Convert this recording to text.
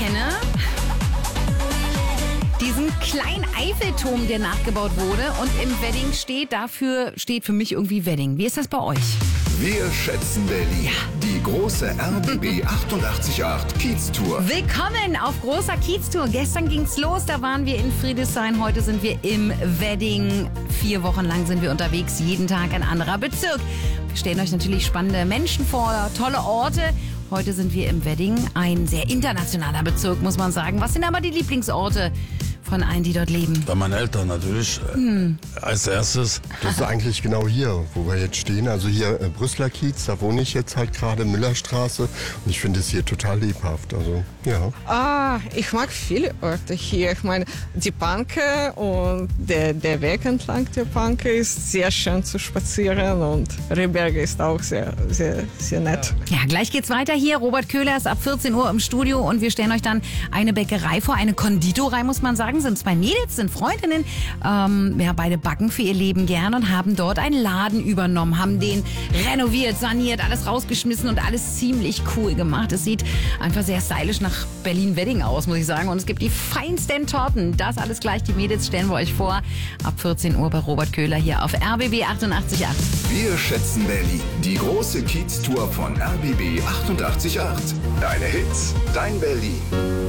kenne? Diesen kleinen Eiffelturm, der nachgebaut wurde und im Wedding steht für mich irgendwie Wedding. Wie ist das bei euch? Wir schätzen Berlin. Ja. Die große RBB 888 Kiez-Tour. Willkommen auf großer Kiez-Tour. Gestern ging's los, da waren wir in Friedrichshain, heute sind wir im Wedding. 4 Wochen lang sind wir unterwegs, jeden Tag ein anderer Bezirk. Wir stellen euch natürlich spannende Menschen vor, tolle Orte. Heute sind wir im Wedding, ein sehr internationaler Bezirk, muss man sagen. Was sind aber die Lieblingsorte von allen, die dort leben? Bei meinen Eltern natürlich. Als erstes. Das ist eigentlich genau hier, wo wir jetzt stehen. Also hier Brüsseler Kiez, da wohne ich jetzt halt gerade, Müllerstraße. Und ich finde es hier total lebhaft. Also, ja. Ich mag viele Orte hier. Ich meine, die Panke und der Weg entlang der Panke ist sehr schön zu spazieren und Rehberge ist auch sehr, sehr, sehr nett. Ja, gleich geht's weiter hier. Robert Köhler ist ab 14 Uhr im Studio und wir stellen euch dann eine Bäckerei vor, eine Konditorei, muss man sagen. Sind 2 Mädels, sind Freundinnen. Beide backen für ihr Leben gern und haben dort einen Laden übernommen, haben den renoviert, saniert, alles rausgeschmissen und alles ziemlich cool gemacht. Es sieht einfach sehr stylisch nach Berlin-Wedding aus, muss ich sagen. Und es gibt die feinsten Torten. Das alles gleich, die Mädels stellen wir euch vor. Ab 14 Uhr bei Robert Köhler hier auf RBB 888. Wir schätzen Berlin. Die große Kiez-Tour von RBB 888. Deine Hits, dein Berlin.